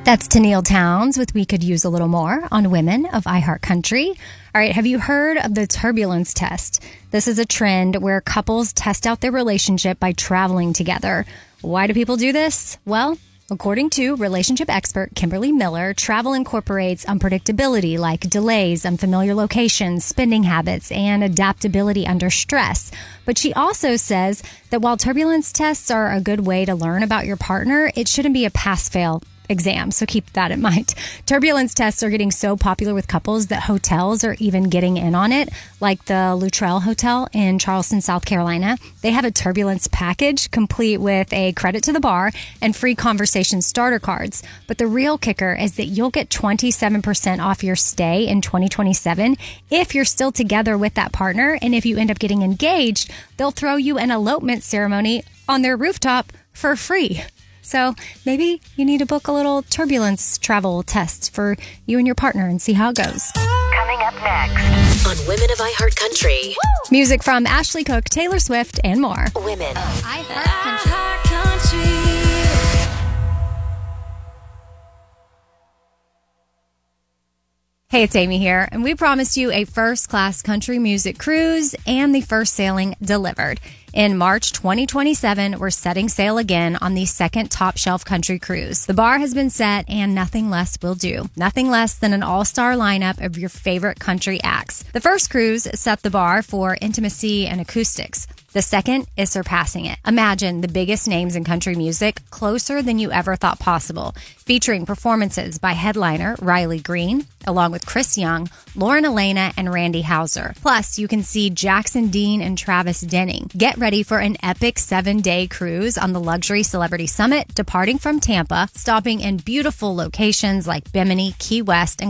That's Tennille Towns with We Could Use a Little More on Women of iHeartCountry. All right, have you heard of the turbulence test? This is a trend where couples test out their relationship by traveling together. Why do people do this? Well, according to relationship expert Kimberly Miller, travel incorporates unpredictability like delays, unfamiliar locations, spending habits, and adaptability under stress. But she also says that while turbulence tests are a good way to learn about your partner, it shouldn't be a pass-fail exam, so keep that in mind. Turbulence tests are getting so popular with couples that hotels are even getting in on it, like the Luttrell Hotel in Charleston, South Carolina. They have a turbulence package complete with a credit to the bar and free conversation starter cards. But the real kicker is that you'll get 27% off your stay in 2027 if you're still together with that partner, and if you end up getting engaged, they'll throw you an elopement ceremony on their rooftop for free. So maybe you need to book a little turbulence travel test for you and your partner and see how it goes. Coming up next on Women of iHeartCountry. Music from Ashley Cooke, Taylor Swift, and more. Women of iHeartCountry. Hey, it's Amy here, and we promised you a first-class country music cruise and the first sailing delivered. In March 2027, we're setting sail again on the second Top Shelf Country Cruise. The bar has been set, and nothing less will do. Nothing less than an all-star lineup of your favorite country acts. The first cruise set the bar for intimacy and acoustics. The second is surpassing it. Imagine the biggest names in country music closer than you ever thought possible, featuring performances by headliner Riley Green, along with Chris Young, Lauren Elena, and Randy Houser. Plus, you can see Jackson Dean and Travis Denning. Get ready for an epic 7-day cruise on the Luxury Celebrity Summit, departing from Tampa, stopping in beautiful locations like Bimini, Key West, and